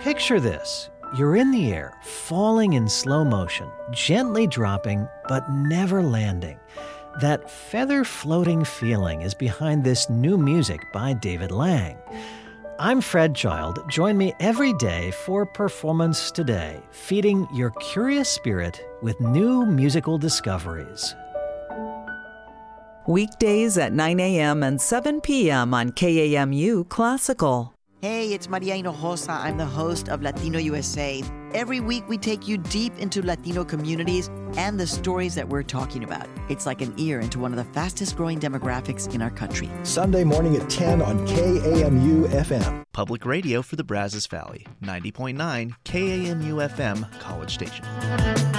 Picture this. You're in the air, falling in slow motion, gently dropping, but never landing. That feather floating feeling is behind this new music by David Lang. I'm Fred Child. Join me every day for Performance Today, feeding your curious spirit with new musical discoveries. Weekdays at 9 a.m. and 7 p.m. on KAMU Classical. Hey, it's Maria Hinojosa. I'm the host of Latino USA. Every week we take you deep into Latino communities and the stories that we're talking about. It's like an ear into one of the fastest growing demographics in our country. Sunday morning at 10 on KAMU FM. Public radio for the Brazos Valley, 90.9 KAMU FM, College Station.